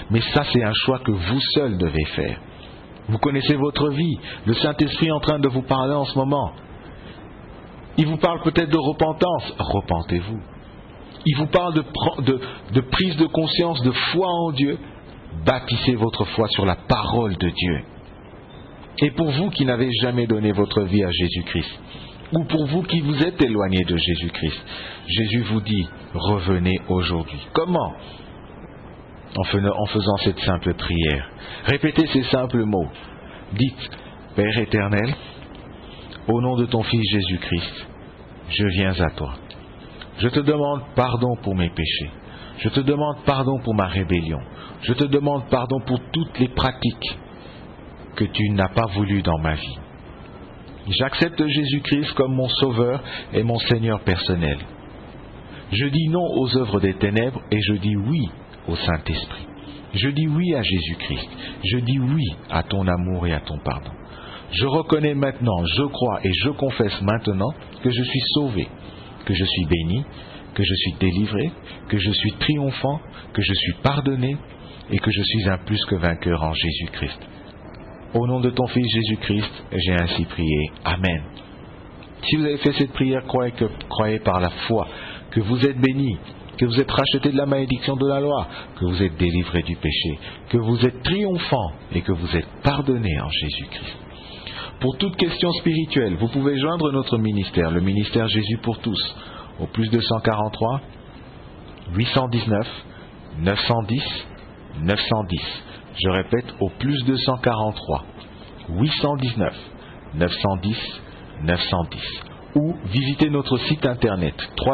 Mais ça, c'est un choix que vous seul devez faire. Vous connaissez votre vie. Le Saint-Esprit est en train de vous parler en ce moment. Il vous parle peut-être de repentance. Repentez-vous. Il vous parle de prise de conscience, de foi en Dieu. Bâtissez votre foi sur la parole de Dieu. Et pour vous qui n'avez jamais donné votre vie à Jésus-Christ, ou pour vous qui vous êtes éloignés de Jésus-Christ, Jésus vous dit, revenez aujourd'hui. Comment ? En faisant cette simple prière. Répétez ces simples mots. Dites, Père éternel, au nom de ton Fils Jésus-Christ, je viens à toi. Je te demande pardon pour mes péchés. Je te demande pardon pour ma rébellion. Je te demande pardon pour toutes les pratiques que tu n'as pas voulu dans ma vie. J'accepte Jésus-Christ comme mon Sauveur et mon Seigneur personnel. Je dis non aux œuvres des ténèbres et je dis oui au Saint-Esprit. Je dis oui à Jésus-Christ. Je dis oui à ton amour et à ton pardon. Je reconnais maintenant, je crois et je confesse maintenant que je suis sauvé, que je suis béni, que je suis délivré, que je suis triomphant, que je suis pardonné et que je suis un plus que vainqueur en Jésus-Christ. Au nom de ton Fils Jésus-Christ, j'ai ainsi prié. Amen. Si vous avez fait cette prière, croyez par la foi que vous êtes béni, que vous êtes racheté de la malédiction de la loi, que vous êtes délivré du péché, que vous êtes triomphant et que vous êtes pardonné en Jésus-Christ. Pour toute question spirituelle, vous pouvez joindre notre ministère, le ministère Jésus pour tous, au plus 243 819 910 910. Je répète, au plus 243 819 910 910. Ou visitez notre site internet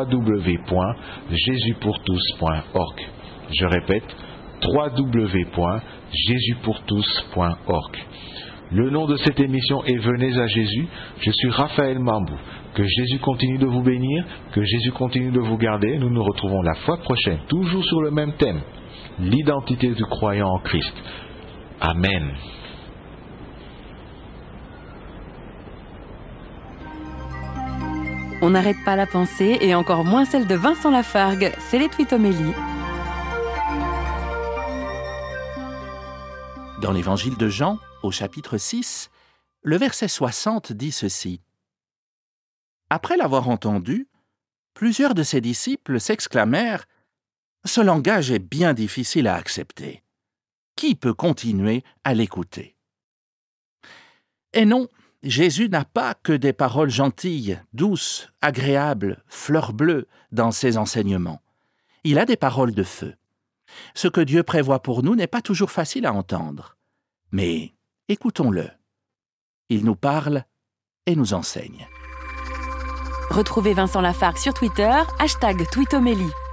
www.jesuspourtous.org. Je répète, www.jesuspourtous.org. Le nom de cette émission est Venez à Jésus. Je suis Raphaël Mambou. Que Jésus continue de vous bénir, que Jésus continue de vous garder. Nous nous retrouvons la fois prochaine, toujours sur le même thème, l'identité du croyant en Christ. Amen. On n'arrête pas la pensée et encore moins celle de Vincent Lafargue. C'est les Twitomélie. Dans l'évangile de Jean, au chapitre 6, le verset 60 dit ceci. Après l'avoir entendu, plusieurs de ses disciples s'exclamèrent « Ce langage est bien difficile à accepter. Qui peut continuer à l'écouter ?» Et non, Jésus n'a pas que des paroles gentilles, douces, agréables, fleurs bleues dans ses enseignements. Il a des paroles de feu. Ce que Dieu prévoit pour nous n'est pas toujours facile à entendre. Mais écoutons-le. Il nous parle et nous enseigne. Retrouvez Vincent Lafargue sur Twitter, #Twitomélie.